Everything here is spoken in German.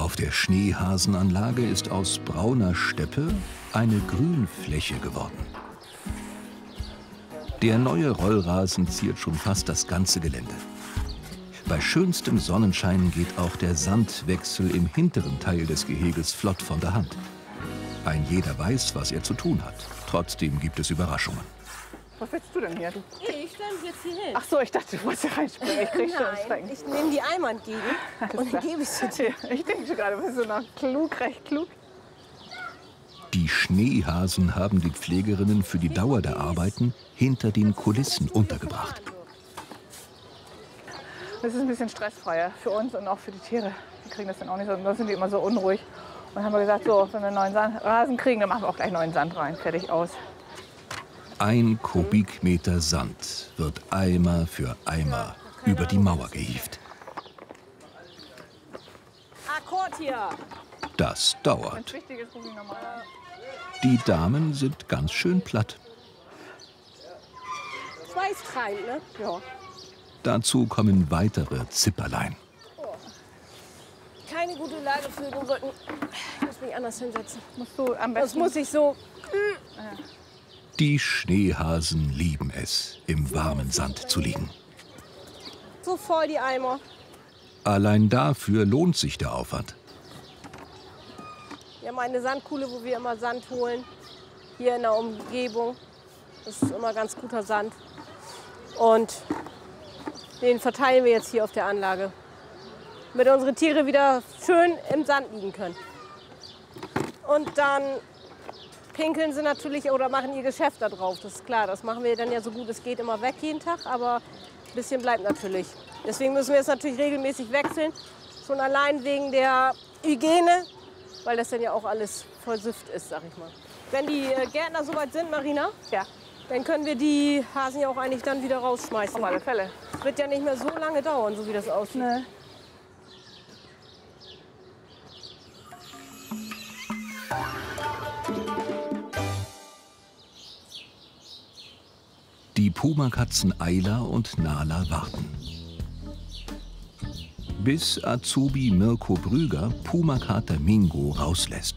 Auf der Schneehasenanlage ist aus brauner Steppe eine Grünfläche geworden. Der neue Rollrasen ziert schon fast das ganze Gelände. Bei schönstem Sonnenschein geht auch der Sandwechsel im hinteren Teil des Geheges flott von der Hand. Ein jeder weiß, was er zu tun hat. Trotzdem gibt es Überraschungen. Was willst du denn hier? Ich stelle mich jetzt hier hin. Ach so, ich dachte, du wolltest hier reinspringen. Ich krieg schon Nein, ich nehme die Eimer entgegen und dann gebe ich sie dir. Ich denke schon gerade, du bist so noch klug, recht klug. Die Schneehasen haben die Pflegerinnen für die Dauer der Arbeiten hinter den Kulissen untergebracht. Das ist ein bisschen stressfreier für uns und auch für die Tiere. Die kriegen das dann auch nicht so, da sind die immer so unruhig. Und dann haben wir gesagt, so, wenn wir einen neuen Rasen kriegen, dann machen wir auch gleich neuen Sand rein. Fertig, aus. 1 Kubikmeter Sand wird Eimer für Eimer über die Mauer gehievt. Akkord hier. Das Wenn dauert. es wichtig ist, rufe ich nochmal an. Die Damen sind ganz schön platt. Schweißtreibend, ne? Ja. Dazu kommen weitere Zipperlein. Keine gute Lage für den Rücken. Ich muss mich anders hinsetzen. Musst du am Das besten... muss ich so. Die Schneehasen lieben es, im warmen Sand zu liegen. So voll die Eimer. Allein dafür lohnt sich der Aufwand. Wir haben eine Sandkuhle, wo wir immer Sand holen. Hier in der Umgebung. Das ist immer ganz guter Sand. Und den verteilen wir jetzt hier auf der Anlage. Damit unsere Tiere wieder schön im Sand liegen können. Und dann pinkeln sie natürlich oder machen ihr Geschäft da drauf. Das ist klar, das machen wir dann ja so gut es geht immer weg jeden Tag, aber ein bisschen bleibt natürlich. Deswegen müssen wir es natürlich regelmäßig wechseln. Schon allein wegen der Hygiene, weil das dann ja auch alles versifft ist, sag ich mal. Wenn die Gärtner soweit sind, Marina, Ja, dann können wir die Hasen ja auch eigentlich dann wieder rausschmeißen. auf alle Fälle. Wird ja nicht mehr so lange dauern, so wie das aussieht. Ne. Die Pumakatzen Ayla und Nala warten. Bis Azubi Mirko Brüger Pumakater Mingo rauslässt.